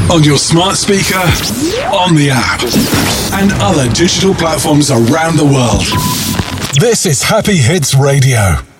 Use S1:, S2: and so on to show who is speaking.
S1: on your smart speaker, on the app, and other digital platforms around the world. This is Happy Hits Radio.